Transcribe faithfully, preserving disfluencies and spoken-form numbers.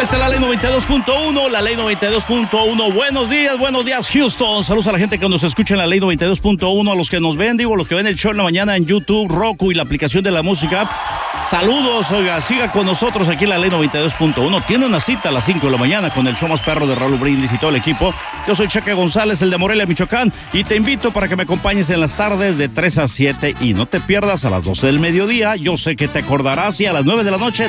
Esta es la ley noventa y dos punto uno, la ley noventa y dos punto uno. Buenos días, buenos días, Houston. Saludos a la gente que nos escucha en la ley noventa y dos punto uno, a los que nos ven, digo, los que ven el show en la mañana en YouTube, Roku y la aplicación de la música. Saludos, oiga, siga con nosotros aquí en la ley noventa y dos punto uno. Tiene una cita a las cinco de la mañana con el show más perro de Raúl Brindis y todo el equipo. Yo soy Cheque González, el de Morelia, Michoacán, y te invito para que me acompañes en las tardes de tres a siete y no te pierdas a las doce del mediodía. Yo sé que te acordarás y a las nueve de la noche